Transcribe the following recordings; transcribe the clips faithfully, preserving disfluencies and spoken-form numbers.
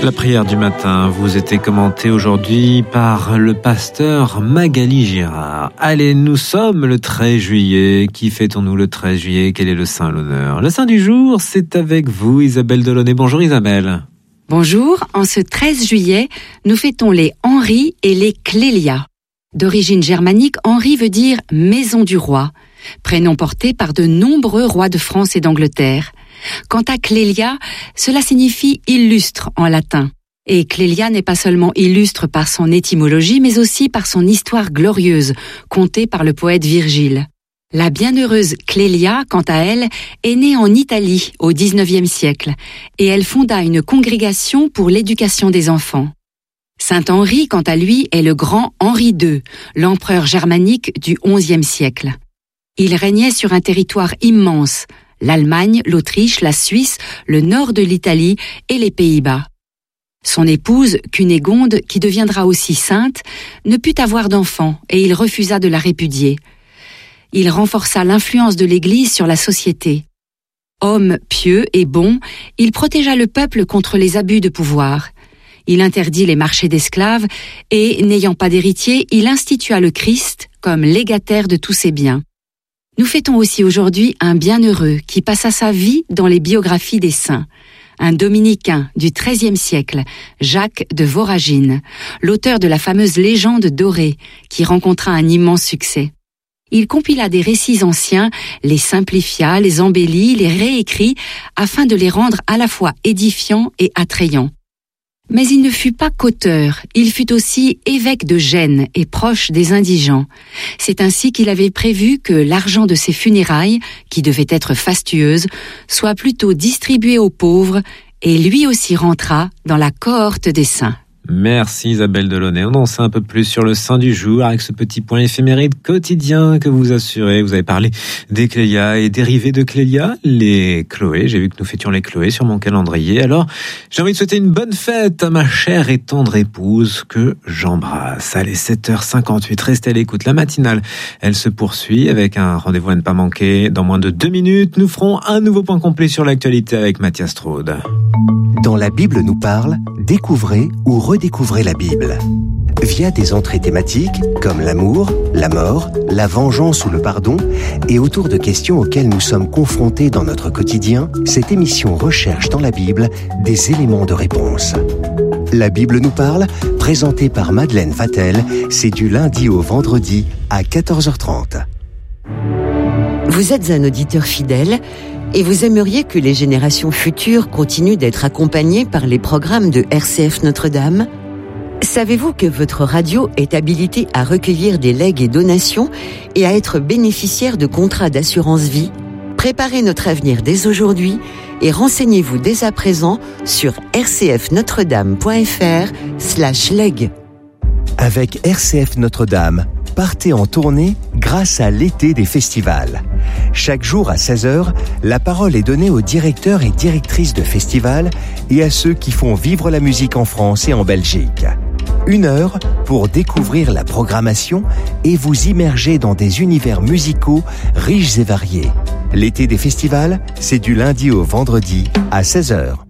La prière du matin vous était commentée aujourd'hui par le pasteur Magali Girard. Allez, nous sommes le treize juillet. Qui fêtons-nous le treize juillet? Quel est le saint, l'honneur? Le saint du jour, c'est avec vous, Isabelle Delaunay. Bonjour Isabelle. Bonjour, en ce treize juillet, nous fêtons les Henri et les Clélia. D'origine germanique, Henri veut dire « maison du roi », prénom porté par de nombreux rois de France et d'Angleterre. Quant à Clélia, cela signifie « illustre » en latin. Et Clélia n'est pas seulement illustre par son étymologie, mais aussi par son histoire glorieuse, contée par le poète Virgile. La bienheureuse Clélia, quant à elle, est née en Italie au dix-neuvième siècle, et elle fonda une congrégation pour l'éducation des enfants. Saint Henri, quant à lui, est le grand Henri deux, l'empereur germanique du onzième siècle. Il régnait sur un territoire immense, l'Allemagne, l'Autriche, la Suisse, le nord de l'Italie et les Pays-Bas. Son épouse, Cunégonde, qui deviendra aussi sainte, ne put avoir d'enfant et il refusa de la répudier. Il renforça l'influence de l'Église sur la société. Homme pieux et bon, il protégea le peuple contre les abus de pouvoir. Il interdit les marchés d'esclaves et, n'ayant pas d'héritier, il institua le Christ comme légataire de tous ses biens. Nous fêtons aussi aujourd'hui un bienheureux qui passa sa vie dans les biographies des saints. Un dominicain du treizième siècle, Jacques de Voragine, l'auteur de la fameuse légende dorée, qui rencontra un immense succès. Il compila des récits anciens, les simplifia, les embellit, les réécrit, afin de les rendre à la fois édifiants et attrayants. Mais il ne fut pas qu'auteur, il fut aussi évêque de Gênes et proche des indigents. C'est ainsi qu'il avait prévu que l'argent de ses funérailles, qui devait être fastueuse, soit plutôt distribué aux pauvres, et lui aussi rentra dans la cohorte des saints. Merci Isabelle Delaunay. On en sait un peu plus sur le saint du jour avec ce petit point éphéméride quotidien que vous assurez. Vous avez parlé des Clélia et dérivés de Clélia, les Chloé. J'ai vu que nous fêtions les Chloé sur mon calendrier. Alors, j'ai envie de souhaiter une bonne fête à ma chère et tendre épouse que j'embrasse. Allez, sept heures cinquante-huit, restez à l'écoute. La matinale, elle se poursuit avec un rendez-vous à ne pas manquer. Dans moins de deux minutes, nous ferons un nouveau point complet sur l'actualité avec Mathias Straude. Dans la Bible nous parle, découvrez ou redécouvrez la Bible. Via des entrées thématiques comme l'amour, la mort, la vengeance ou le pardon, et autour de questions auxquelles nous sommes confrontés dans notre quotidien, cette émission recherche dans la Bible des éléments de réponse. La Bible nous parle, présentée par Madeleine Vatel, c'est du lundi au vendredi à quatorze heures trente. Vous êtes un auditeur fidèle et vous aimeriez que les générations futures continuent d'être accompagnées par les programmes de R C F Notre-Dame ? Savez-vous que votre radio est habilitée à recueillir des legs et donations et à être bénéficiaire de contrats d'assurance vie ? Préparez notre avenir dès aujourd'hui et renseignez-vous dès à présent sur rcfnotredame.fr slash leg. Avec R C F Notre-Dame, partez en tournée grâce à l'été des festivals. Chaque jour à seize heures, la parole est donnée aux directeurs et directrices de festivals et à ceux qui font vivre la musique en France et en Belgique. Une heure pour découvrir la programmation et vous immerger dans des univers musicaux riches et variés. L'été des festivals, c'est du lundi au vendredi à seize heures.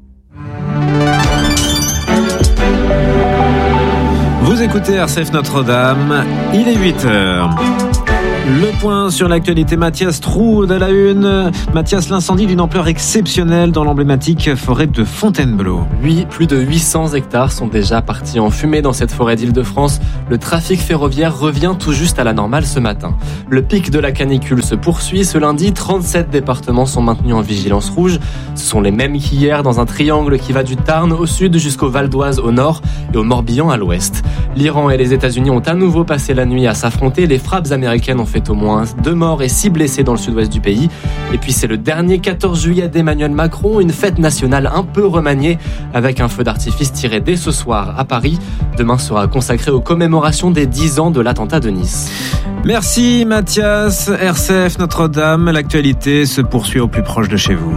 Vous écoutez R C F Notre-Dame, il est huit heures. Le point sur l'actualité, Mathias Straude à la une. Mathias, l'incendie d'une ampleur exceptionnelle dans l'emblématique forêt de Fontainebleau. Oui, plus de huit cents hectares sont déjà partis en fumée dans cette forêt d'Île-de-France. Le trafic ferroviaire revient tout juste à la normale ce matin. Le pic de la canicule se poursuit. Ce lundi, trente-sept départements sont maintenus en vigilance rouge. Ce sont les mêmes qu'hier dans un triangle qui va du Tarn au sud jusqu'au Val d'Oise au nord et au Morbihan à l'ouest. L'Iran et les États-Unis ont à nouveau passé la nuit à s'affronter. Les frappes américaines ont fait au moins deux morts et six blessés dans le sud-ouest du pays. Et puis c'est le dernier quatorze juillet d'Emmanuel Macron, une fête nationale un peu remaniée avec un feu d'artifice tiré dès ce soir à Paris. Demain sera consacré aux commémorations des dix ans de l'attentat de Nice. Merci Mathias. R C F Notre-Dame, l'actualité se poursuit au plus proche de chez vous.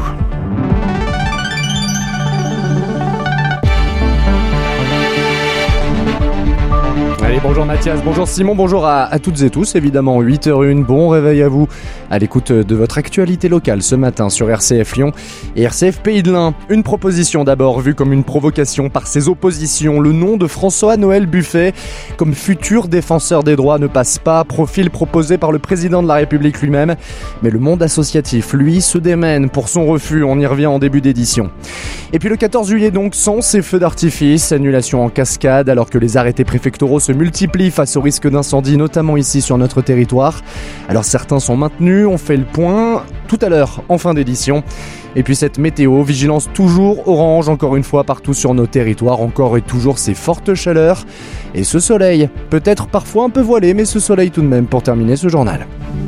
Allez, Bonjour Mathias, bonjour Simon, bonjour à, à toutes et tous, évidemment huit heures zéro un, bon réveil à vous à l'écoute de votre actualité locale ce matin sur R C F Lyon et R C F Pays de l'Ain. Une proposition d'abord vue comme une provocation par ses oppositions, le nom de François-Noël Buffet comme futur défenseur des droits ne passe pas, profil proposé par le président de la République lui-même, mais le monde associatif, lui, se démène pour son refus, on y revient en début d'édition. Et puis le quatorze juillet donc, sans ces feux d'artifice, annulation en cascade alors que les arrêtés préfectoraux se multiplient face au risque d'incendie, notamment ici sur notre territoire. Alors certains sont maintenus, on fait le point tout à l'heure en fin d'édition. Et puis cette météo, vigilance toujours orange encore une fois partout sur nos territoires, encore et toujours ces fortes chaleurs et ce soleil, peut-être parfois un peu voilé, mais ce soleil tout de même pour terminer ce journal.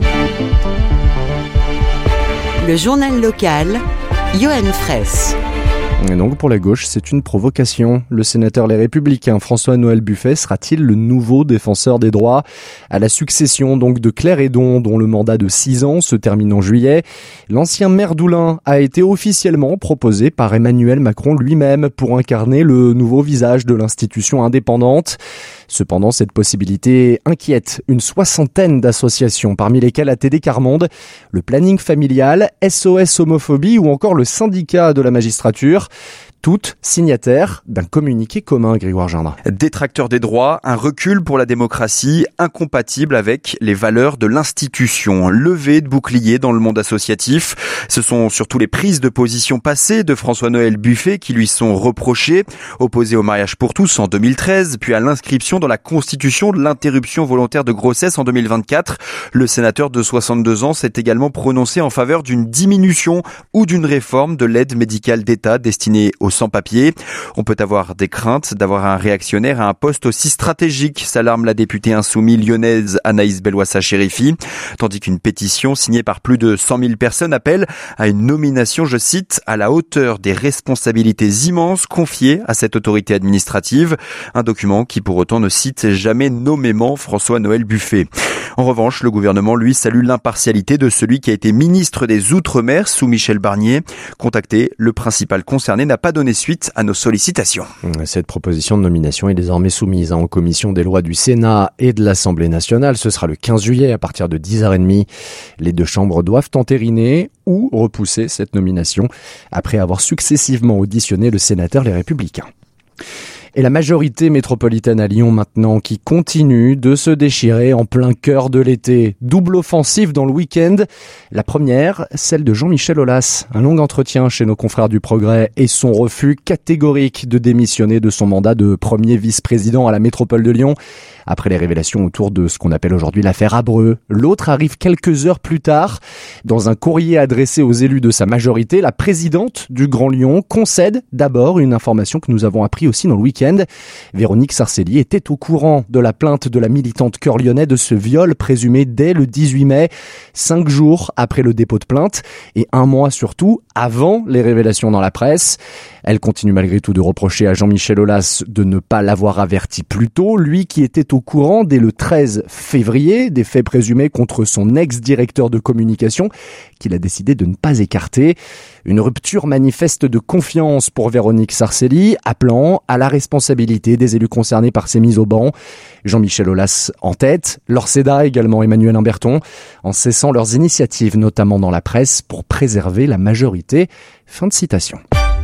Le journal local, Johan Fraisse. Et donc pour la gauche, c'est une provocation. Le sénateur Les Républicains François-Noël Buffet sera-t-il le nouveau défenseur des droits à la succession donc de Claire Hédon, dont le mandat de six ans se termine en juillet? L'ancien maire d'Oulin a été officiellement proposé par Emmanuel Macron lui-même pour incarner le nouveau visage de l'institution indépendante. Cependant, cette possibilité inquiète une soixantaine d'associations, parmi lesquelles A T D Quart Monde, le planning familial, S O S homophobie ou encore le syndicat de la magistrature. Toutes signataires d'un communiqué commun, Grégoire Gendrin. Détracteurs des droits, un recul pour la démocratie, incompatible avec les valeurs de l'institution. Levée de boucliers dans le monde associatif. Ce sont surtout les prises de position passées de François-Noël Buffet qui lui sont reprochées. Opposé au mariage pour tous en deux mille treize, puis à l'inscription dans la Constitution de l'interruption volontaire de grossesse en deux mille vingt-quatre. Le sénateur de soixante-deux ans s'est également prononcé en faveur d'une diminution ou d'une réforme de l'aide médicale d'État destinée aux sans-papiers. On peut avoir des craintes d'avoir un réactionnaire à un poste aussi stratégique, s'alarme la députée insoumise lyonnaise Anaïs Belwassa-Chérifi, tandis qu'une pétition signée par plus de cent mille personnes appelle à une nomination, je cite, à la hauteur des responsabilités immenses confiées à cette autorité administrative, un document qui pour autant ne cite jamais nommément François-Noël Buffet. En revanche, le gouvernement, lui, salue l'impartialité de celui qui a été ministre des Outre-mer sous Michel Barnier. Contacté, le principal concerné n'a pas donné suite à nos sollicitations. Cette proposition de nomination est désormais soumise en commission des lois du Sénat et de l'Assemblée nationale. Ce sera le quinze juillet à partir de dix heures trente. Les deux chambres doivent entériner ou repousser cette nomination après avoir successivement auditionné le sénateur Les Républicains. Et la majorité métropolitaine à Lyon maintenant qui continue de se déchirer en plein cœur de l'été. Double offensive dans le week-end. La première, celle de Jean-Michel Aulas. Un long entretien chez nos confrères du Progrès et son refus catégorique de démissionner de son mandat de premier vice-président à la métropole de Lyon. Après les révélations autour de ce qu'on appelle aujourd'hui l'affaire Abreu. L'autre arrive quelques heures plus tard. Dans un courrier adressé aux élus de sa majorité, la présidente du Grand Lyon concède d'abord une information que nous avons appris aussi dans le week-end. Véronique Sarcelli était au courant de la plainte de la militante cœur lyonnais de ce viol présumé dès le dix-huit mai, cinq jours après le dépôt de plainte et un mois surtout avant les révélations dans la presse. Elle continue malgré tout de reprocher à Jean-Michel Aulas de ne pas l'avoir averti plus tôt, lui qui était au courant dès le treize février des faits présumés contre son ex-directeur de communication qu'il a décidé de ne pas écarter. Une rupture manifeste de confiance pour Véronique Sarcelli, appelant à la responsabilité des élus concernés par ces mises au banc. Jean-Michel Aulas en tête, Lorcéda également Emmanuel Imberton, en cessant leurs initiatives, notamment dans la presse, pour préserver la majorité. Fin de citation.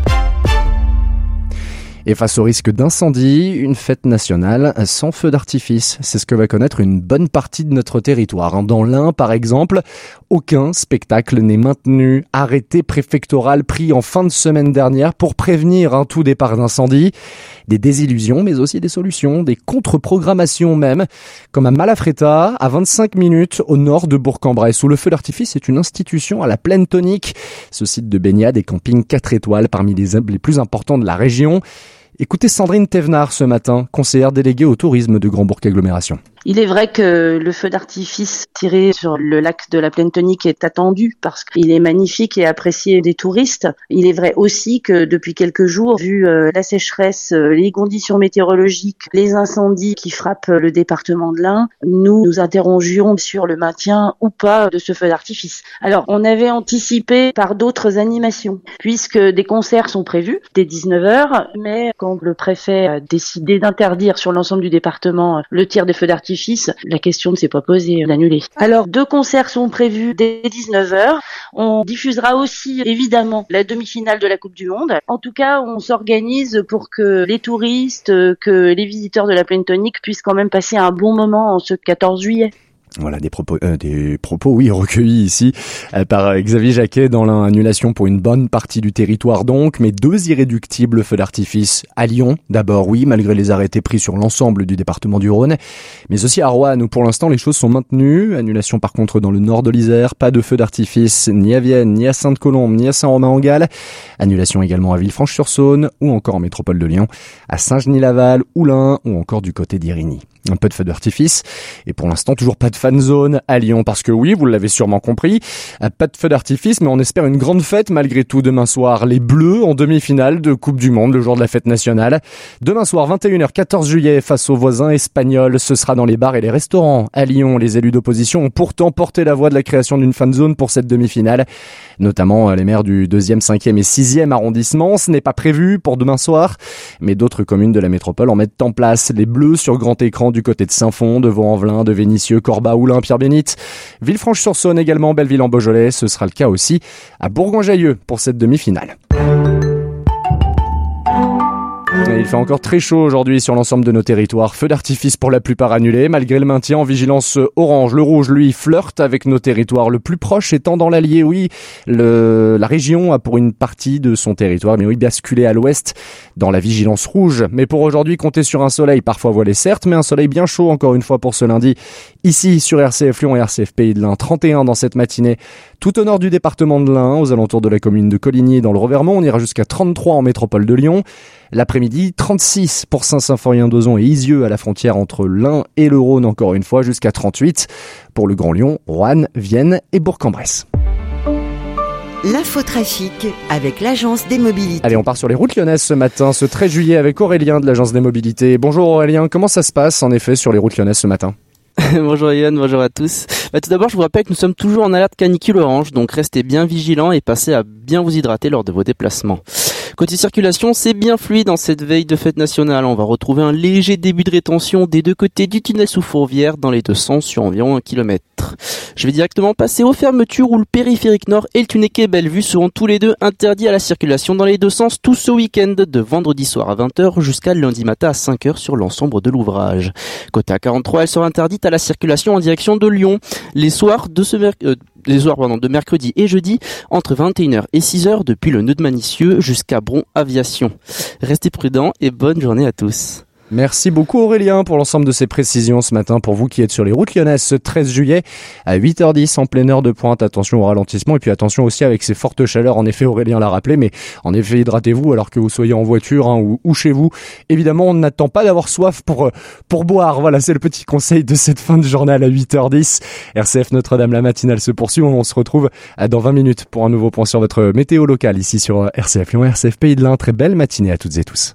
Et face au risque d'incendie, une fête nationale sans feu d'artifice. C'est ce que va connaître une bonne partie de notre territoire. Dans l'Ain, par exemple, aucun spectacle n'est maintenu. Arrêté préfectoral pris en fin de semaine dernière pour prévenir un tout départ d'incendie. Des désillusions, mais aussi des solutions, des contre-programmations même, comme à Malafretta, à vingt-cinq minutes au nord de Bourg-en-Bresse, où le feu d'artifice est une institution à la pleine tonique. Ce site de baignade et camping quatre étoiles parmi les, les plus importants de la région. Écoutez Sandrine Thévenard ce matin, conseillère déléguée au tourisme de Grand Bourg Agglomération. Il est vrai que le feu d'artifice tiré sur le lac de la Plaine Tonique est attendu parce qu'il est magnifique et apprécié des touristes. Il est vrai aussi que depuis quelques jours, vu la sécheresse, les conditions météorologiques, les incendies qui frappent le département de l'Ain, nous nous interrogions sur le maintien ou pas de ce feu d'artifice. Alors, on avait anticipé par d'autres animations, puisque des concerts sont prévus dès dix-neuf heures, mais quand le préfet a décidé d'interdire sur l'ensemble du département le tir des feux d'artifice, la question ne s'est pas posée d'annuler. Alors, deux concerts sont prévus dès dix-neuf heures. On diffusera aussi, évidemment, la demi-finale de la Coupe du Monde. En tout cas, on s'organise pour que les touristes, que les visiteurs de la Plaine Tonique puissent quand même passer un bon moment en ce quatorze juillet. Voilà des propos, euh, des propos, oui, recueillis ici euh, par Xavier Jacquet dans l'annulation pour une bonne partie du territoire donc, mais deux irréductibles feux d'artifice à Lyon, d'abord oui, malgré les arrêtés pris sur l'ensemble du département du Rhône, mais aussi à Roanne où pour l'instant les choses sont maintenues, annulation par contre dans le nord de l'Isère, pas de feux d'artifice ni à Vienne, ni à Sainte-Colombe, ni à Saint-Romain-en-Galles, annulation également à Villefranche-sur-Saône ou encore en métropole de Lyon, à Saint-Genis-Laval, Oulin ou encore du côté d'Irigny. Un peu de feux d'artifice et pour l'instant toujours pas de fan zone à Lyon parce que oui, vous l'avez sûrement compris, pas de feux d'artifice mais on espère une grande fête malgré tout demain soir. Les Bleus en demi-finale de Coupe du Monde le jour de la fête nationale. Demain soir vingt et une heures quatorze juillet face aux voisins espagnols. Ce sera dans les bars et les restaurants à Lyon. Les élus d'opposition ont pourtant porté la voix de la création d'une fan zone pour cette demi-finale, notamment les maires du deuxième, cinquième et sixième arrondissement. Ce n'est pas prévu pour demain soir mais d'autres communes de la métropole en mettent en place. Les Bleus sur grand écran du côté de Saint-Fond, de Vaux-en-Velin, de Vénissieux, Corba, Oulin, Pierre-Bénite. Villefranche-sur-Saône également, Belleville-en-Beaujolais. Ce sera le cas aussi à Bourgoin-Jallieu pour cette demi-finale. Et il fait encore très chaud aujourd'hui sur l'ensemble de nos territoires. Feux d'artifice pour la plupart annulés, malgré le maintien en vigilance orange. Le rouge, lui, flirte avec nos territoires. Le plus proche étant dans l'Allier, oui. Le, la région a pour une partie de son territoire, mais oui, basculé à l'ouest dans la vigilance rouge. Mais pour aujourd'hui, comptez sur un soleil parfois voilé, certes, mais un soleil bien chaud encore une fois pour ce lundi. Ici, sur R C F Lyon et R C F Pays de l'Ain, trente et un dans cette matinée. Tout au nord du département de l'Ain, aux alentours de la commune de Coligny dans le Revermont, on ira jusqu'à trente-trois en métropole de Lyon. L'après-midi, trente-six pour Saint-Symphorien-d'Ozon et Isieux à la frontière entre l'Ain et le Rhône encore une fois, jusqu'à trente-huit pour le Grand Lyon, Roanne, Vienne et Bourg-en-Bresse. L'infotrafic avec l'Agence des Mobilités. Allez, on part sur les routes lyonnaises ce matin, ce treize juillet avec Aurélien de l'Agence des Mobilités. Bonjour Aurélien, comment ça se passe en effet sur les routes lyonnaises ce matin ? Bonjour Yann, bonjour à tous. Bah, tout d'abord, je vous rappelle que nous sommes toujours en alerte canicule orange, donc restez bien vigilants et passez à bien vous hydrater lors de vos déplacements. Côté circulation, c'est bien fluide dans cette veille de fête nationale. On va retrouver un léger début de rétention des deux côtés du tunnel sous Fourvière dans les deux sens sur environ un kilomètre. Je vais directement passer aux fermetures où le périphérique nord et le tunnel quai Bellevue seront tous les deux interdits à la circulation dans les deux sens tout ce week-end de vendredi soir à vingt heures jusqu'à lundi matin à cinq heures sur l'ensemble de l'ouvrage. Côté A quarante-trois, elle sera interdite à la circulation en direction de Lyon les soirs de ce merc- euh, les soirs pardon, de mercredi et jeudi entre vingt et une heures et six heures depuis le nœud de Manicieux jusqu'à Bron Aviation. Restez prudents et bonne journée à tous. Merci beaucoup Aurélien pour l'ensemble de ces précisions ce matin. Pour vous qui êtes sur les routes lyonnaises ce treize juillet à huit heures dix en pleine heure de pointe, attention au ralentissement et puis attention aussi avec ces fortes chaleurs. En effet, Aurélien l'a rappelé, mais en effet hydratez-vous alors que vous soyez en voiture hein, ou, ou chez vous. Évidemment, on n'attend pas d'avoir soif pour pour boire. Voilà, c'est le petit conseil de cette fin de journal à huit heures dix. R C F Notre-Dame, la matinale se poursuit. On se retrouve dans vingt minutes pour un nouveau point sur votre météo locale ici sur R C F Lyon, R C F Pays de l'Ain. Très belle matinée à toutes et tous.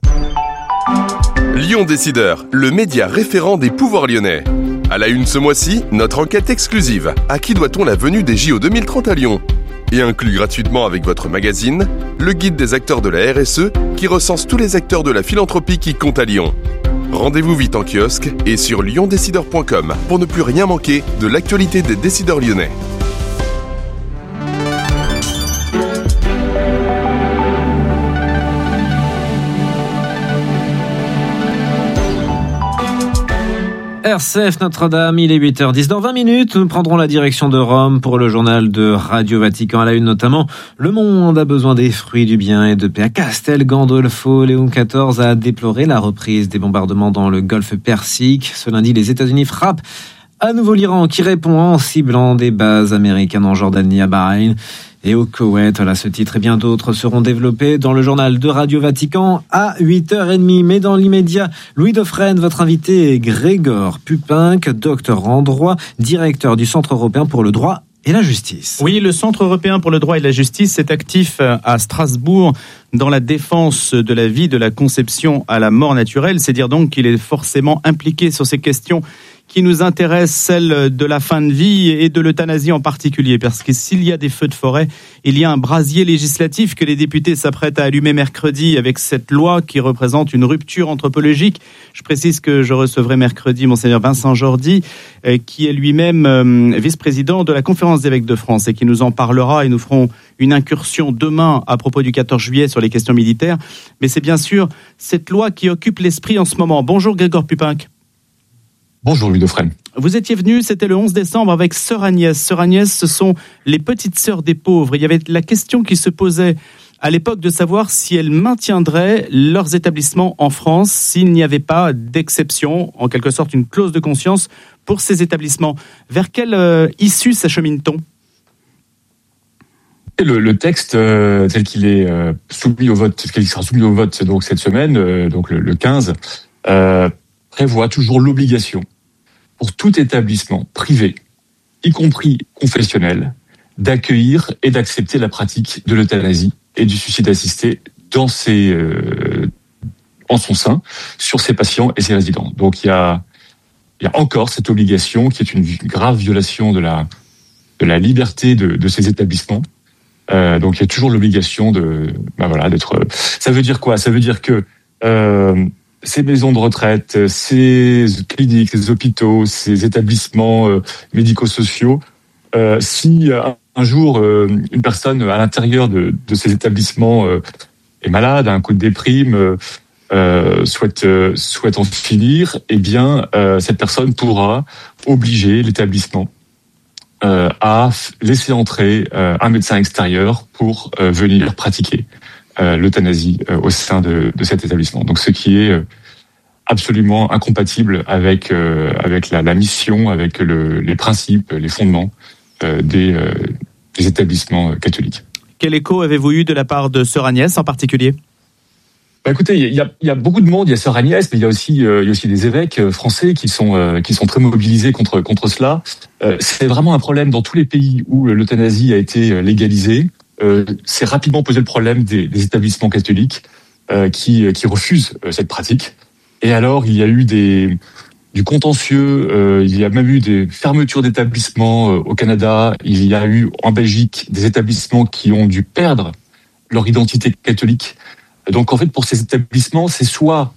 Lyon Décideur, le média référent des pouvoirs lyonnais. À la une ce mois-ci, notre enquête exclusive. À qui doit-on la venue des J O deux mille trente à Lyon ? Et inclus gratuitement avec votre magazine, le guide des acteurs de la R S E qui recense tous les acteurs de la philanthropie qui comptent à Lyon. Rendez-vous vite en kiosque et sur lyon décideur point com pour ne plus rien manquer de l'actualité des décideurs lyonnais. R C F Notre-Dame, il est huit heures dix. Dans vingt minutes, nous prendrons la direction de Rome pour le journal de Radio Vatican. À la une notamment, le monde a besoin des fruits du bien et de paix. À Castel Gandolfo, Léon quatorze a déploré la reprise des bombardements dans le golfe Persique. Ce lundi, les États-Unis frappent à nouveau l'Iran qui répond en ciblant des bases américaines en Jordanie, à Bahreïn et au Koweït. Voilà, ce titre et bien d'autres seront développés dans le journal de Radio Vatican à huit heures trente. Mais dans l'immédiat, Louis Dauphren, votre invité est Grégor Pupinck, docteur en droit, directeur du Centre européen pour le droit et la justice. Oui, le Centre européen pour le droit et la justice est actif à Strasbourg dans la défense de la vie de la conception à la mort naturelle. C'est dire donc qu'il est forcément impliqué sur ces questions qui nous intéresse, celle de la fin de vie et de l'euthanasie en particulier. Parce que s'il y a des feux de forêt, il y a un brasier législatif que les députés s'apprêtent à allumer mercredi avec cette loi qui représente une rupture anthropologique. Je précise que je recevrai mercredi Monseigneur Vincent Jordi, qui est lui-même vice-président de la Conférence des évêques de France et qui nous en parlera, et nous ferons une incursion demain à propos du quatorze juillet sur les questions militaires. Mais c'est bien sûr cette loi qui occupe l'esprit en ce moment. Bonjour Grégoire Pupinck. Bonjour Louis Dauphren. Vous étiez venu, c'était le onze décembre, avec Sœur Agnès. Sœur Agnès, ce sont les petites sœurs des pauvres. Il y avait la question qui se posait à l'époque de savoir si elles maintiendraient leurs établissements en France s'il n'y avait pas d'exception, en quelque sorte une clause de conscience pour ces établissements. Vers quelle euh, issue s'achemine-t-on ? Le, le texte euh, tel qu'il est euh, soumis au vote, tel qu'il sera soumis au vote donc cette semaine, euh, donc le, le quinze, euh, prévoit toujours l'obligation pour tout établissement privé, y compris confessionnel, d'accueillir et d'accepter la pratique de l'euthanasie et du suicide assisté dans ses, euh, en son sein, sur ses patients et ses résidents. Donc il y a, il y a encore cette obligation qui est une grave violation de la, de la liberté de, de ces établissements. Euh, donc il y a toujours l'obligation de, ben voilà, d'être. Ça veut dire quoi ? Ça veut dire que euh, ces maisons de retraite, ces cliniques, ces hôpitaux, ces établissements euh, médico-sociaux, euh, si un, un jour euh, une personne à l'intérieur de, de ces établissements euh, est malade, a un coup de déprime, euh, euh, souhaite euh, souhaite en finir, eh bien euh, cette personne pourra obliger l'établissement Euh, à laisser entrer euh, un médecin extérieur pour euh, venir pratiquer euh, l'euthanasie euh, au sein de, de cet établissement. Donc, ce qui est euh, absolument incompatible avec euh, avec la, la mission, avec le, les principes, les fondements euh, des, euh, des établissements catholiques. Quel écho avez-vous eu de la part de Sœur Agnès en particulier ? Bah écoutez, il y a, il y a beaucoup de monde. Il y a Sœur Agnès, mais il y a aussi, euh, il y a aussi des évêques français qui sont, euh, qui sont très mobilisés contre, contre cela. Euh, c'est vraiment un problème dans tous les pays où l'euthanasie a été légalisée. Euh, c'est rapidement posé le problème des, des établissements catholiques euh, qui, qui refusent euh, cette pratique. Et alors, il y a eu des, du contentieux. Euh, il y a même eu des fermetures d'établissements euh, au Canada. Il y a eu en Belgique des établissements qui ont dû perdre leur identité catholique. Donc, en fait, pour ces établissements, c'est soit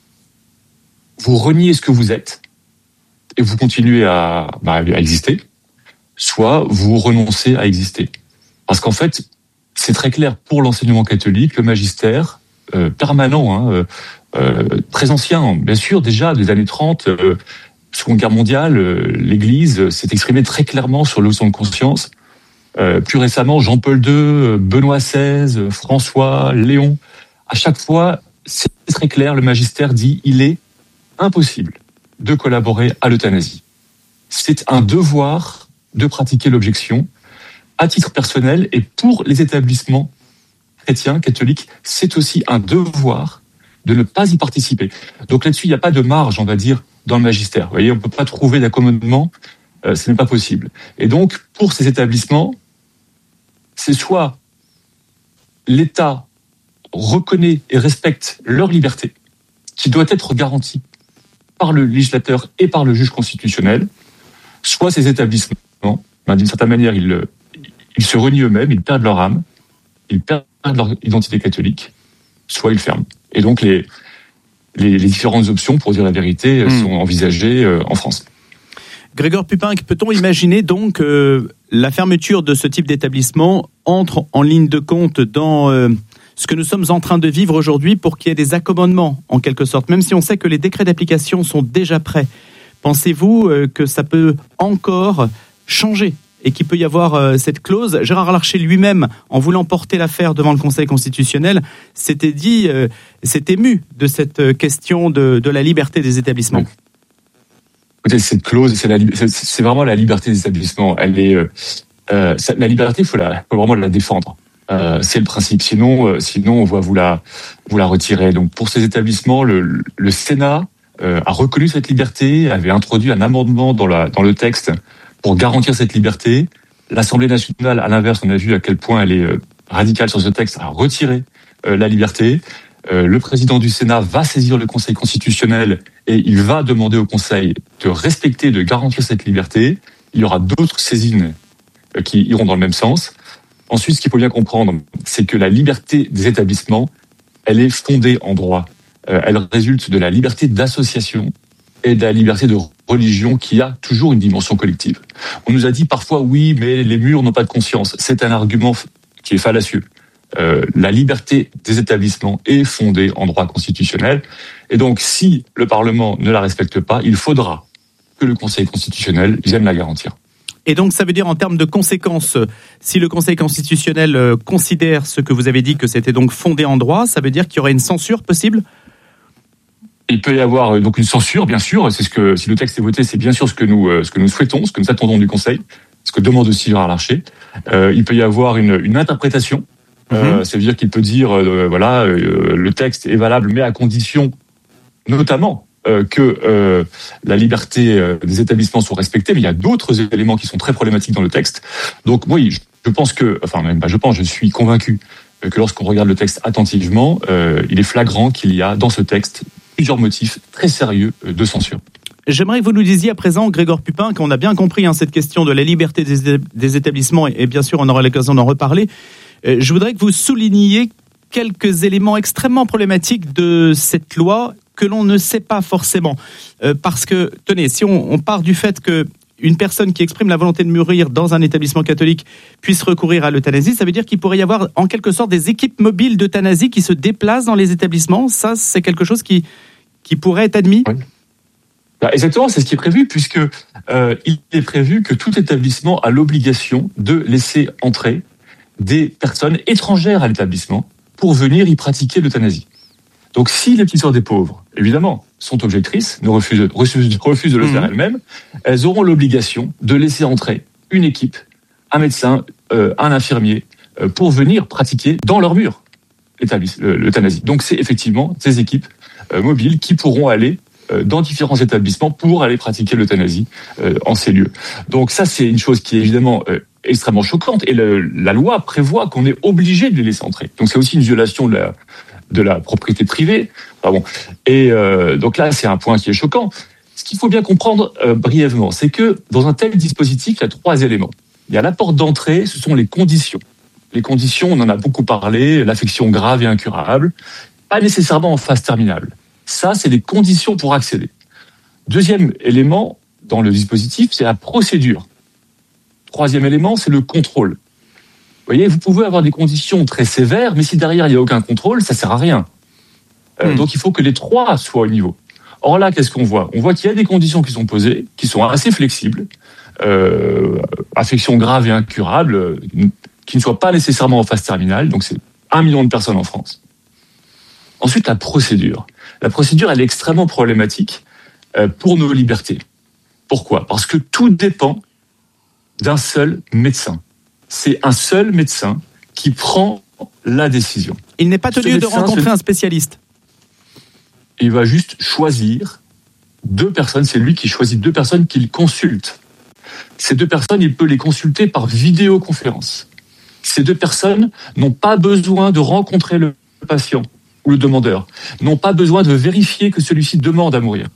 vous reniez ce que vous êtes et vous continuez à, bah, à exister, soit vous renoncez à exister. Parce qu'en fait, c'est très clair pour l'enseignement catholique, le magistère euh, permanent, hein, euh, très ancien, bien sûr, déjà des années trente, euh, Seconde Guerre mondiale, euh, l'Église s'est exprimée très clairement sur l'objection de conscience. Euh, plus récemment, Jean-Paul deux, Benoît seize, François, Léon. À chaque fois, c'est très clair, le magistère dit il est impossible de collaborer à l'euthanasie. C'est un devoir de pratiquer l'objection à titre personnel et pour les établissements chrétiens, catholiques, c'est aussi un devoir de ne pas y participer. Donc là-dessus, il n'y a pas de marge, on va dire, dans le magistère. Vous voyez, on ne peut pas trouver d'accommodement, euh, ce n'est pas possible. Et donc, pour ces établissements, c'est soit l'État reconnaît et respecte leur liberté, qui doit être garantie par le législateur et par le juge constitutionnel, soit ces établissements, ben, d'une certaine manière, ils, ils se renient eux-mêmes, ils perdent leur âme, ils perdent leur identité catholique, soit ils ferment. Et donc, les, les, les différentes options, pour dire la vérité, mmh. sont envisagées euh, en France. Grégoire Pupinck, peut-on imaginer donc que euh, la fermeture de ce type d'établissement entre en ligne de compte dans euh, ce que nous sommes en train de vivre aujourd'hui pour qu'il y ait des accommodements, en quelque sorte, même si on sait que les décrets d'application sont déjà prêts. Pensez-vous euh, que ça peut encore changer et qu'il peut y avoir euh, cette clause ? Gérard Larcher lui-même, en voulant porter l'affaire devant le Conseil constitutionnel, s'était dit, euh, s'est ému de cette question de, de la liberté des établissements. Oui. Écoutez, cette clause, c'est, la, c'est, c'est vraiment la liberté des établissements. Elle est, euh, euh, la liberté, il faut, la, faut vraiment la défendre. Euh, c'est le principe. Sinon, euh, sinon, on va vous la, vous la retirer. Donc, pour ces établissements, le, le Sénat euh, a reconnu cette liberté, avait introduit un amendement dans, la, dans le texte pour garantir cette liberté. L'Assemblée nationale, à l'inverse, on a vu à quel point elle est euh, radicale sur ce texte, a retiré euh, la liberté. euh, le président du Sénat va saisir le Conseil constitutionnel et il va demander au Conseil de respecter, de garantir cette liberté. Il y aura d'autres saisines euh, qui iront dans le même sens. Ensuite, ce qu'il faut bien comprendre, c'est que la liberté des établissements, elle est fondée en droit. Euh, elle résulte de la liberté d'association et de la liberté de religion qui a toujours une dimension collective. On nous a dit parfois, oui, mais les murs n'ont pas de conscience. C'est un argument qui est fallacieux. Euh, la liberté des établissements est fondée en droit constitutionnel. Et donc, si le Parlement ne la respecte pas, il faudra que le Conseil constitutionnel vienne la garantir. Et donc, ça veut dire en termes de conséquences, si le Conseil constitutionnel considère ce que vous avez dit, que c'était donc fondé en droit, ça veut dire qu'il y aurait une censure possible ? Il peut y avoir donc une censure, bien sûr. C'est ce que, si le texte est voté, c'est bien sûr ce que nous, ce que nous souhaitons, ce que nous attendons du Conseil, ce que demande aussi Gérard Larcher. Euh, il peut y avoir une, une interprétation. Euh, mmh. Ça veut dire qu'il peut dire, euh, voilà, euh, le texte est valable, mais à condition, notamment, euh, que euh, la liberté euh, des établissements soit respectée. Mais il y a d'autres éléments qui sont très problématiques dans le texte. Donc, oui, je pense que, enfin, même pas je pense, je suis convaincu que lorsqu'on regarde le texte attentivement, euh, il est flagrant qu'il y a dans ce texte plusieurs motifs très sérieux de censure. J'aimerais que vous nous disiez à présent, Grégoire Pupin, qu'on a bien compris hein, cette question de la liberté des, des établissements, et bien sûr on aura l'occasion d'en reparler. Euh, je voudrais que vous souligniez quelques éléments extrêmement problématiques de cette loi que l'on ne sait pas forcément. Euh, parce que, tenez, si on, on part du fait que une personne qui exprime la volonté de mourir dans un établissement catholique puisse recourir à l'euthanasie, ça veut dire qu'il pourrait y avoir en quelque sorte des équipes mobiles d'euthanasie qui se déplacent dans les établissements. Ça, c'est quelque chose qui, qui pourrait être admis. Oui. Bah exactement, c'est ce qui est prévu, puisque euh, il est prévu que tout établissement a l'obligation de laisser entrer des personnes étrangères à l'établissement pour venir y pratiquer l'euthanasie. Donc si les petites sœurs des pauvres, évidemment, sont objectrices, ne refusent, refusent, refusent de le faire mmh. elles-mêmes, elles auront l'obligation de laisser entrer une équipe, un médecin, euh, un infirmier, euh, pour venir pratiquer dans leur mur l'euthanasie. Donc c'est effectivement ces équipes euh, mobiles qui pourront aller euh, dans différents établissements pour aller pratiquer l'euthanasie euh, en ces lieux. Donc ça, c'est une chose qui est évidemment euh, extrêmement choquante, et le, la loi prévoit qu'on est obligé de les laisser entrer. Donc c'est aussi une violation de la de la propriété privée. Enfin bon. Et euh, donc là, c'est un point qui est choquant. Ce qu'il faut bien comprendre euh, brièvement, c'est que dans un tel dispositif, il y a trois éléments. Il y a la porte d'entrée, ce sont les conditions. Les conditions, on en a beaucoup parlé, l'affection grave et incurable, pas nécessairement en phase terminale. Ça, c'est les conditions pour accéder. Deuxième élément dans le dispositif, c'est la procédure. Troisième élément, c'est le contrôle. Vous voyez, vous pouvez avoir des conditions très sévères, mais si derrière il n'y a aucun contrôle, ça ne sert à rien. Euh, mmh. Donc il faut que les trois soient au niveau. Or là, qu'est-ce qu'on voit ? On voit qu'il y a des conditions qui sont posées, qui sont assez flexibles, euh, affection grave et incurable, euh, qui ne soient pas nécessairement en phase terminale, donc c'est un million de personnes en France. Ensuite, la procédure. La procédure, elle est extrêmement problématique euh, pour nos libertés. Pourquoi ? Parce que tout dépend d'un seul médecin. C'est un seul médecin qui prend la décision. Il n'est pas tenu de rencontrer se... un spécialiste. Il va juste choisir deux personnes. C'est lui qui choisit deux personnes qu'il consulte. Ces deux personnes, il peut les consulter par vidéoconférence. Ces deux personnes n'ont pas besoin de rencontrer le patient ou le demandeur, n'ont pas besoin de vérifier que celui-ci demande à mourir.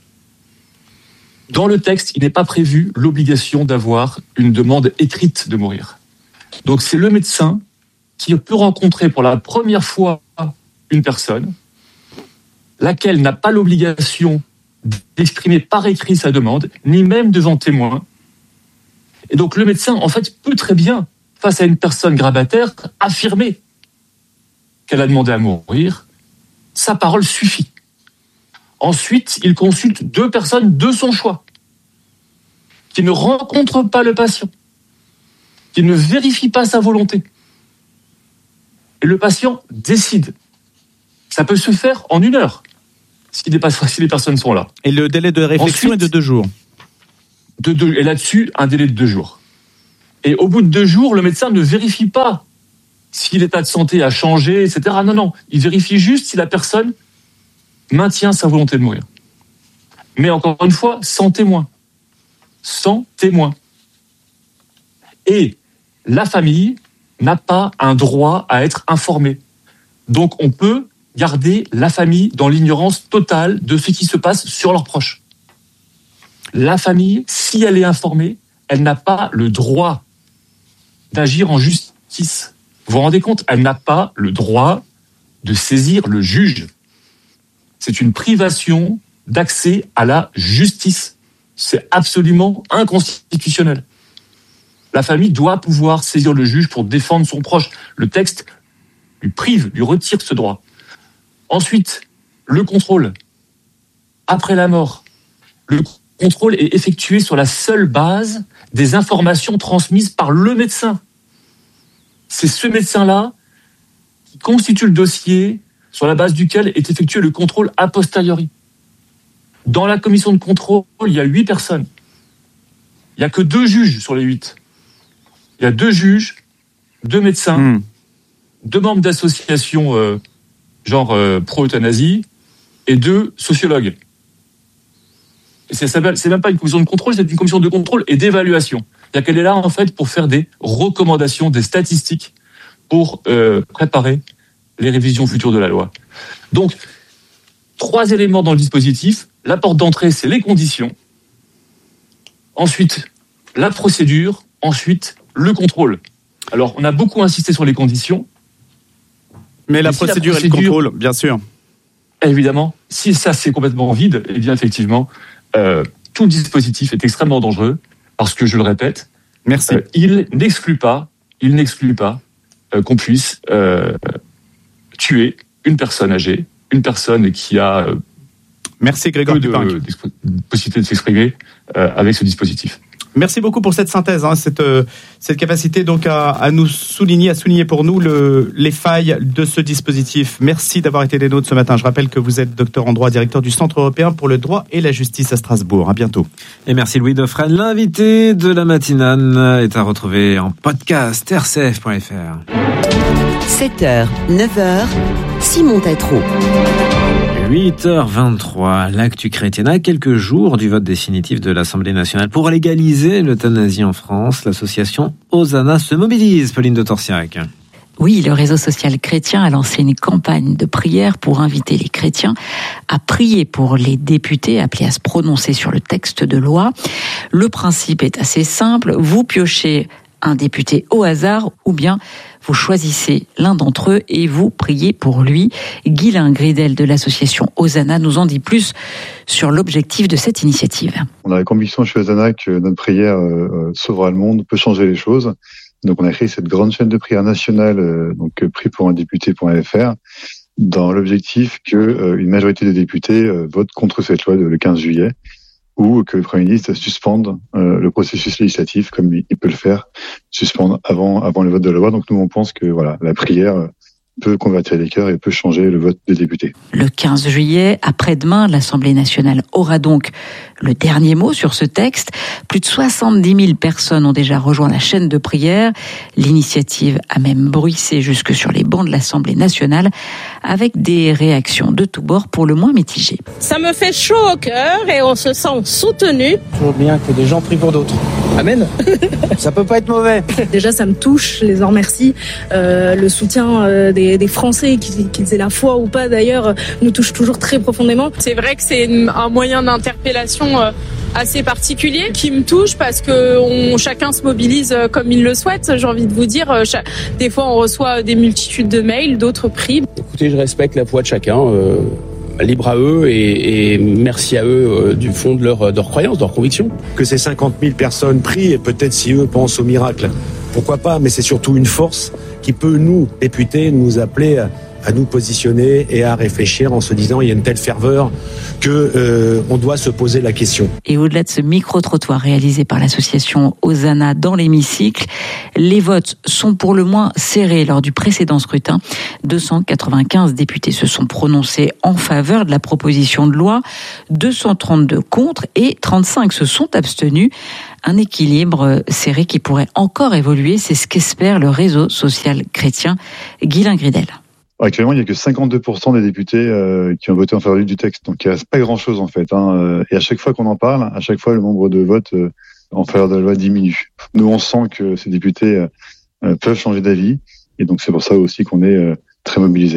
Dans le texte, il n'est pas prévu l'obligation d'avoir une demande écrite de mourir. Donc c'est le médecin qui peut rencontrer pour la première fois une personne, laquelle n'a pas l'obligation d'exprimer par écrit sa demande, ni même devant témoin. Et donc le médecin, en fait, peut très bien, face à une personne grabataire, affirmer qu'elle a demandé à mourir. Sa parole suffit. Ensuite, il consulte deux personnes de son choix, qui ne rencontrent pas le patient, qui ne vérifient pas sa volonté. Et le patient décide. Ça peut se faire en une heure, si les, si les personnes sont là. Et le délai de réflexion Ensuite, est de deux jours. De deux, et là-dessus, un délai de deux jours. Et au bout de deux jours, le médecin ne vérifie pas si l'état de santé a changé, et cetera. Non, non. Il vérifie juste si la personne maintient sa volonté de mourir. Mais encore une fois, sans témoin. Sans témoin. Et la famille n'a pas un droit à être informée. Donc on peut garder la famille dans l'ignorance totale de ce qui se passe sur leurs proches. La famille, si elle est informée, elle n'a pas le droit d'agir en justice. Vous vous rendez compte ? Elle n'a pas le droit de saisir le juge. C'est une privation d'accès à la justice. C'est absolument inconstitutionnel. La famille doit pouvoir saisir le juge pour défendre son proche. Le texte lui prive, lui retire ce droit. Ensuite, le contrôle. Après la mort, le contrôle est effectué sur la seule base des informations transmises par le médecin. C'est ce médecin-là qui constitue le dossier sur la base duquel est effectué le contrôle a posteriori. Dans la commission de contrôle, il y a huit personnes. Il n'y a que deux juges sur les huit. Il y a deux juges, deux médecins, mmh. deux membres d'associations euh, genre euh, pro-euthanasie et deux sociologues. Et c'est, c'est même pas une commission de contrôle, c'est une commission de contrôle et d'évaluation. C'est-à-dire qu'elle est là en fait pour faire des recommandations, des statistiques pour euh, préparer les révisions futures de la loi. Donc, trois éléments dans le dispositif. La porte d'entrée, c'est les conditions. Ensuite, la procédure. Ensuite, le contrôle. Alors, on a beaucoup insisté sur les conditions. Mais la, procédure, si la procédure et le contrôle, bien sûr. Évidemment, si ça c'est complètement vide, eh bien effectivement, euh, tout le dispositif est extrêmement dangereux parce que, je le répète, Merci. Euh, il n'exclut pas, il n'exclut pas euh, qu'on puisse euh, tuer une personne âgée, une personne qui a euh, Merci Grégoire peu de, de possibilité de s'exprimer euh, avec ce dispositif. Merci beaucoup pour cette synthèse, hein, cette, euh, cette capacité donc à, à nous souligner, à souligner pour nous le, les failles de ce dispositif. Merci d'avoir été des nôtres ce matin. Je rappelle que vous êtes docteur en droit, directeur du Centre européen pour le droit et la justice à Strasbourg. À bientôt. Et merci Louis Dauphren. L'invité de la matinale est à retrouver en podcast r c f point f r. sept heures, neuf heures, Simon Tatro. huit heures vingt-trois, l'actu chrétienne à quelques jours du vote définitif de l'Assemblée nationale pour légaliser l'euthanasie en France. L'association Hosanna se mobilise, Pauline de Torsiac. Oui, le réseau social chrétien a lancé une campagne de prière pour inviter les chrétiens à prier pour les députés appelés à se prononcer sur le texte de loi. Le principe est assez simple, vous piochez un député au hasard ou bien vous choisissez l'un d'entre eux et vous priez pour lui. Guylain Gridel de l'association Hosanna nous en dit plus sur l'objectif de cette initiative. On a la conviction chez Hosanna que notre prière euh, sauvera le monde, peut changer les choses. Donc on a créé cette grande chaîne de prière nationale, euh, donc prie pour un député point f r, dans l'objectif que euh, une majorité des députés euh, votent contre cette loi de, le quinze juillet. Ou que le Premier ministre suspende euh, le processus législatif, comme il, il peut le faire, suspendre avant avant le vote de la loi. Donc nous, on pense que voilà, la prière peut convertir les cœurs et peut changer le vote des députés. Le quinze juillet, après-demain, l'Assemblée nationale aura donc le dernier mot sur ce texte. Plus de soixante-dix mille personnes ont déjà rejoint la chaîne de prière. L'initiative a même bruissé jusque sur les bancs de l'Assemblée nationale avec des réactions de tous bords pour le moins mitigées. Ça me fait chaud au cœur et on se sent soutenu. Toujours bien que des gens prient pour d'autres. Amen. Ça peut pas être mauvais. Déjà, ça me touche, je les en remercie. Euh, le soutien euh, des, des Français, qu'ils, qu'ils aient la foi ou pas d'ailleurs, nous touche toujours très profondément. C'est vrai que c'est un moyen d'interpellation euh, assez particulier qui me touche parce que on, chacun se mobilise comme il le souhaite. J'ai envie de vous dire, chaque, des fois on reçoit des multitudes de mails, d'autres prient. Écoutez, je respecte la foi de chacun. Euh... Libre à eux et, et merci à eux euh, du fond de leur, de leur croyance, de leur conviction. Que ces cinquante mille personnes prient et peut-être si eux pensent au miracle, pourquoi pas, mais c'est surtout une force qui peut nous, députés, nous appeler à, à nous positionner et à réfléchir en se disant il y a une telle ferveur que euh, on doit se poser la question. Et au-delà de ce micro-trottoir réalisé par l'association Hosanna dans l'hémicycle, les votes sont pour le moins serrés lors du précédent scrutin. deux cent quatre-vingt-quinze députés se sont prononcés en faveur de la proposition de loi, deux cent trente-deux contre et trente-cinq se sont abstenus. Un équilibre serré qui pourrait encore évoluer, c'est ce qu'espère le réseau social chrétien. Guylain Gridel. Actuellement, il n'y a que cinquante-deux pour cent des députés euh, qui ont voté en faveur du texte. Donc, il ne reste pas grand-chose, en fait. Hein. Et à chaque fois qu'on en parle, à chaque fois, le nombre de votes euh, en faveur de la loi diminue. Nous, on sent que ces députés euh, peuvent changer d'avis. Et donc, c'est pour ça aussi qu'on est euh, très mobilisés.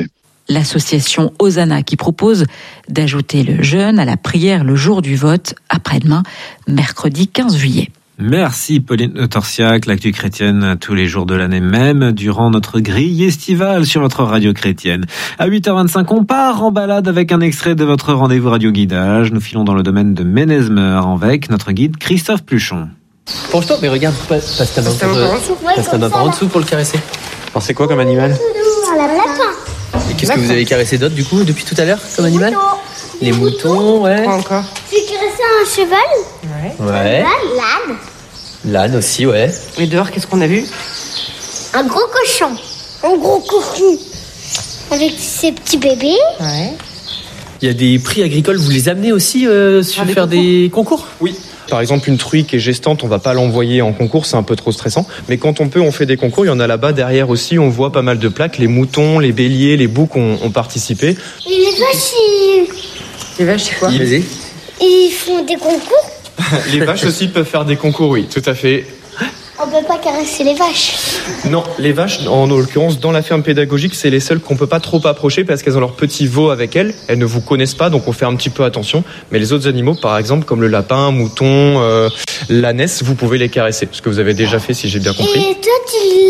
l'association Hosanna qui propose d'ajouter le jeûne à la prière le jour du vote, après-demain, mercredi quinze juillet. Merci Pauline de Torsiac, l'actu chrétienne tous les jours de l'année, même durant notre grille estivale sur votre radio chrétienne. À huit heures vingt-cinq, on part en balade avec un extrait de votre rendez-vous radio guidage. Nous filons dans le domaine de Ménezmer avec notre guide Christophe Pluchon. Penche-toi, mais regarde, passe ta main par en dessous. Passe ta main par en dessous pour le caresser. Alors c'est quoi comme animal? Un lapin. Et qu'est-ce que vous avez caressé d'autre du coup depuis tout à l'heure comme animal? Les moutons, ouais. Quoi encore? J'ai caressé un cheval. Ouais. Ouais. L'âne. L'âne aussi, ouais. Et dehors, qu'est-ce qu'on a vu? Un gros cochon. Un gros cochon. Avec ses petits bébés. Ouais. Il y a des prix agricoles, vous les amenez aussi euh, sur ah, des faire concours. des concours? Oui. Par exemple, une truie qui est gestante, on va pas l'envoyer en concours, c'est un peu trop stressant. Mais quand on peut, on fait des concours. Il y en a là-bas derrière aussi, on voit pas mal de plaques. Les moutons, les béliers, les boucs ont, ont participé. Et les vaches, ils... Les vaches, c'est quoi? Ils... ils font des concours. Les vaches aussi peuvent faire des concours, oui, tout à fait. On peut pas caresser les vaches. Non, les vaches, en l'occurrence, dans la ferme pédagogique, c'est les seules qu'on peut pas trop approcher parce qu'elles ont leur petit veau avec elles. Elles ne vous connaissent pas, donc on fait un petit peu attention. Mais les autres animaux, par exemple, comme le lapin, mouton, euh, l'ânesse, vous pouvez les caresser. Ce que vous avez déjà fait, si j'ai bien compris. Et toi,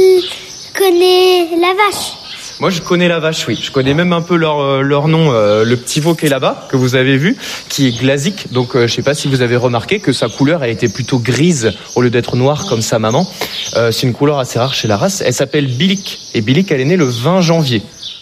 tu connais la vache? Moi, je connais la vache, oui. Je connais même un peu leur, euh, leur nom, euh, le petit veau qui est là-bas, que vous avez vu, qui est glasique. Donc, euh, je sais pas si vous avez remarqué que sa couleur a été plutôt grise au lieu d'être noire comme sa maman. Euh, c'est une couleur assez rare chez la race. Elle s'appelle Bilic. Et Bilic, elle est née le vingt janvier.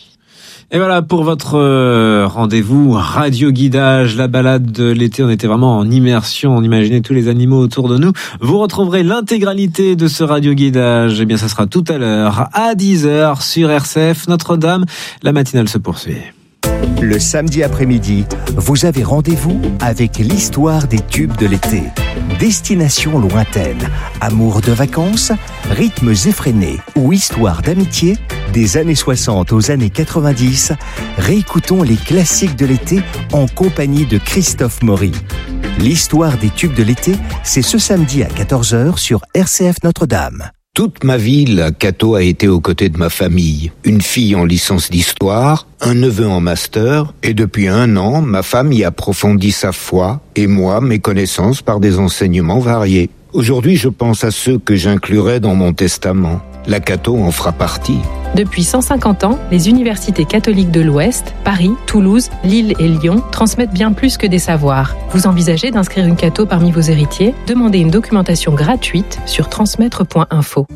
Et voilà pour votre rendez-vous radio guidage, la balade de l'été. On était vraiment en immersion, on imaginait tous les animaux autour de nous. Vous retrouverez l'intégralité de ce radio guidage. Eh bien, ça sera tout à l'heure à dix heures sur R C F Notre-Dame. La matinale se poursuit. Le samedi après-midi, vous avez rendez-vous avec l'histoire des tubes de l'été. Destination lointaine, amour de vacances, rythmes effrénés ou histoire d'amitié, des années soixante aux années quatre-vingt-dix, réécoutons les classiques de l'été en compagnie de Christophe Maury. L'histoire des tubes de l'été, c'est ce samedi à quatorze heures sur R C F Notre-Dame. Toute ma vie, la Cato a été aux côtés de ma famille. Une fille en licence d'histoire, un neveu en master, et depuis un an, ma femme y approfondit sa foi, et moi, mes connaissances par des enseignements variés. Aujourd'hui, je pense à ceux que j'inclurai dans mon testament. La Cato en fera partie. Depuis cent cinquante ans, les universités catholiques de l'Ouest, Paris, Toulouse, Lille et Lyon, transmettent bien plus que des savoirs. Vous envisagez d'inscrire une Cato parmi vos héritiers? Demandez une documentation gratuite sur transmettre point info.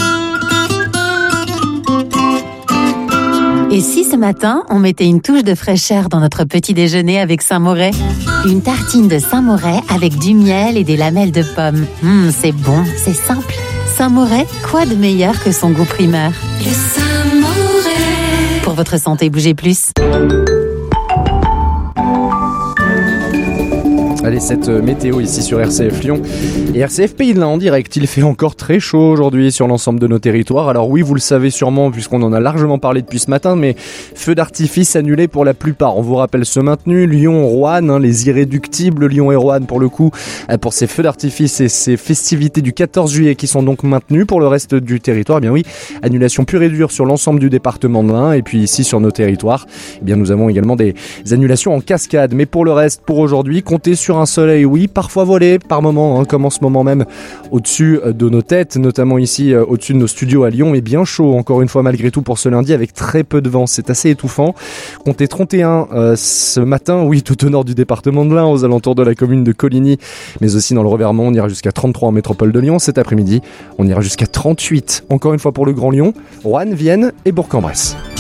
Et si ce matin, on mettait une touche de fraîcheur dans notre petit déjeuner avec Saint-Moret? Une tartine de Saint-Moret avec du miel et des lamelles de pommes. Hum, c'est bon, c'est simple. Saint-Moret, quoi de meilleur que son goût primaire? Le Saint-Moret. Pour votre santé, bougez plus. Allez, cette météo ici sur R C F Lyon et R C F Pays de l'Ain en direct. Il fait encore très chaud aujourd'hui sur l'ensemble de nos territoires. Alors oui, vous le savez sûrement puisqu'on en a largement parlé depuis ce matin, mais feux d'artifice annulés pour la plupart. On vous rappelle ce maintenu, Lyon, Roanne, hein, les irréductibles Lyon et Roanne pour le coup, pour ces feux d'artifice et ces festivités du quatorze juillet qui sont donc maintenues. Pour le reste du territoire, eh bien oui, annulation pure et dure sur l'ensemble du département de l'Ain. Et puis ici sur nos territoires, eh bien nous avons également des annulations en cascade. Mais pour le reste, pour aujourd'hui, comptez sur un soleil, oui, parfois voilé par moment, hein, comme en ce moment même au-dessus de nos têtes, notamment ici euh, au-dessus de nos studios à Lyon, mais bien chaud encore une fois malgré tout pour ce lundi avec très peu de vent, c'est assez étouffant. Comptez trente et un euh, ce matin, oui, tout au nord du département de l'Ain, aux alentours de la commune de Coligny, mais aussi dans le Revermont, on ira jusqu'à trente-trois en métropole de Lyon. Cet après-midi, on ira jusqu'à trente-huit, encore une fois pour le Grand Lyon, Roanne, Vienne et Bourg-en-Bresse.